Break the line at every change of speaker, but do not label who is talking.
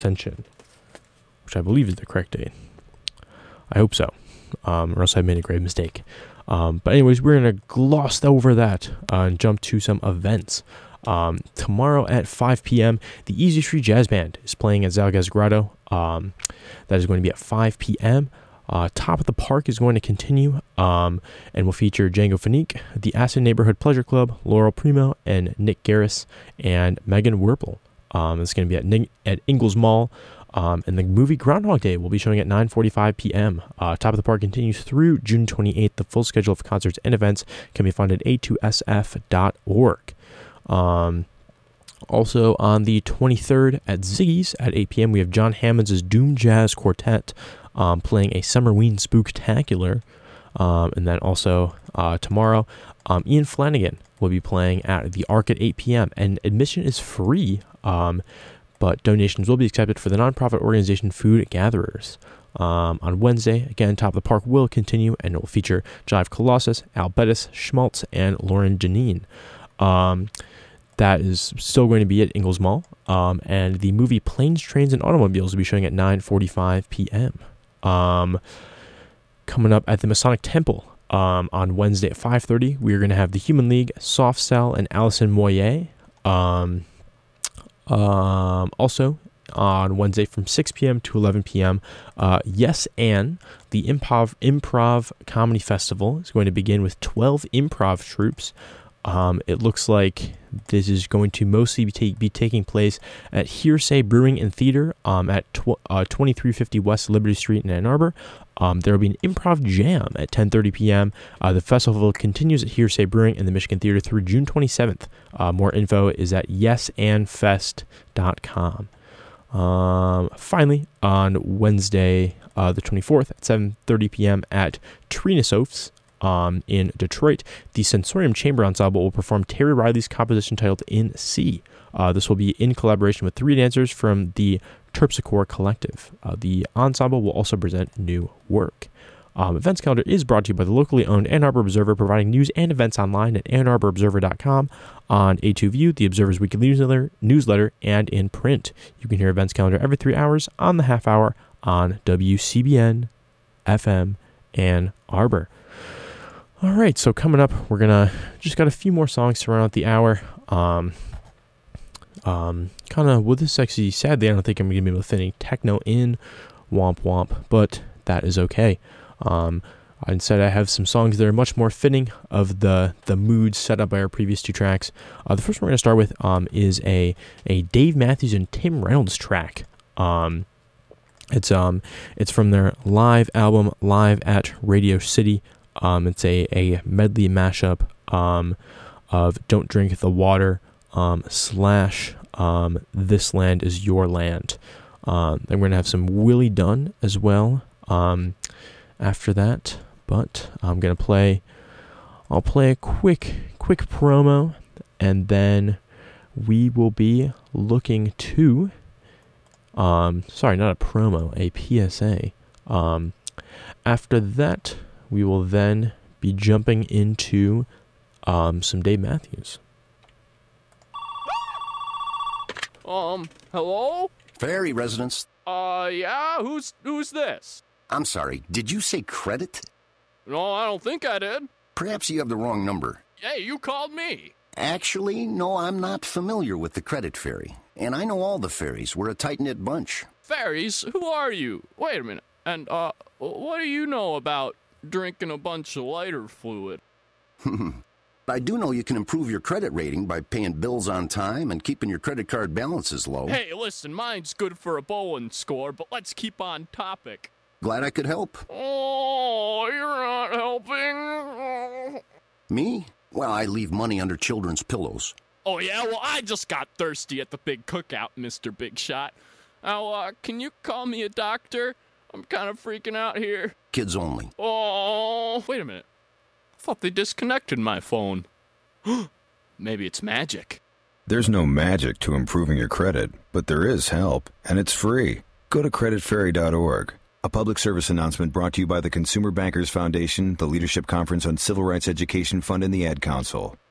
Ascension, which I believe is the correct date. I hope so, or else I made a grave mistake. But anyways, we're going to gloss over that and jump to some events. Tomorrow at 5 p.m., the Easy Street Jazz Band is playing at Zalgaz Grotto. That is going to be at 5 p.m. Top of the Park is going to continue and will feature Django Fanique, the Acid Neighborhood Pleasure Club, Laurel Primo, and Nick Garris, and Megan Werple. It's going to be at Ingalls Mall. And the movie Groundhog Day will be showing at 9:45 p.m. Top of the Park continues through June 28th. The full schedule of concerts and events can be found at a2sf.org. Also on the 23rd at Ziggy's at 8 p.m. we have John Hammond's Doom Jazz Quartet playing a Summerween Spooktacular. And then also tomorrow, Ian Flanagan will be playing at the Arc at 8 p.m. and admission is free, but donations will be accepted for the nonprofit organization Food Gatherers. On Wednesday, again, Top of the Park will continue and it will feature Jive Colossus, Al Bettis, Schmaltz, and Lauren Janine. That is still going to be at Ingalls Mall. And the movie Planes, Trains, and Automobiles will be showing at 9:45 p.m. Coming up at the Masonic Temple on Wednesday at 5:30, we are going to have the Human League, Soft Cell, and Alison Moyer. Also, on Wednesday from 6 p.m. to 11 p.m., Yes and the Improv Comedy Festival is going to begin with 12 improv troupes. It looks like this is going to mostly be taking place at Hearsay Brewing and Theater at 2350 West Liberty Street in Ann Arbor. There will be an improv jam at 10:30 p.m. The festival continues at Hearsay Brewing and the Michigan Theater through June 27th. More info is at yesandfest.com. Finally, on Wednesday, the 24th at 7:30 p.m. at Trina Softs in Detroit, the Sensorium Chamber Ensemble will perform Terry Riley's composition titled In C. This will be in collaboration with 3 dancers from the Terpsichore Collective. The ensemble will also present new work. Events calendar is brought to you by the locally owned Ann Arbor Observer, providing news and events online at AnnArborObserver.com, on A2View, the Observer's weekly newsletter, and in print. You can hear events calendar every 3 hours on the half hour on WCBN FM Ann Arbor. All right, so coming up, we're gonna just got a few more songs to round out the hour. Kind of with this actually, sadly, I don't think I'm gonna be able to fit any techno in, womp womp, but that is okay. Instead, I have some songs that are much more fitting of the mood set up by our previous 2 tracks. The first one we're gonna start with is a Dave Matthews and Tim Reynolds track. It's from their live album Live at Radio City. It's a medley mashup of Don't Drink the Water / This Land Is Your Land. Then we're going to have some Willie Dunn as well after that. But I'll play a quick promo, and then we will be looking to, sorry, not a promo, a PSA. After that, we will then be jumping into some Dave Matthews.
Hello?
Ferry residence.
Yeah? Who's this?
I'm sorry, did you say credit?
No, I don't think I did.
Perhaps you have the wrong number.
Hey, you called me.
Actually, no, I'm not familiar with the credit ferry. And I know all the ferries. We're a tight-knit bunch.
Ferries? Who are you? Wait a minute. And, what do you know about drinking a bunch of lighter fluid?
I do know you can improve your credit rating by paying bills on time and keeping your credit card balances low.
Hey, listen, mine's good for a bowling score, but let's keep on topic.
Glad I could help.
Oh, you're not helping.
Me? Well, I leave money under children's pillows.
Oh, yeah? Well, I just got thirsty at the big cookout, Mr. Big Shot. Now, can you call me a doctor? I'm kind of freaking out here.
Kids only.
Oh, wait a minute. I thought they disconnected my phone. Maybe it's magic.
There's no magic to improving your credit, but there is help, and it's free. Go to creditferry.org. A public service announcement brought to you by the Consumer Bankers Foundation, the Leadership Conference on Civil Rights Education Fund, and the Ad Council.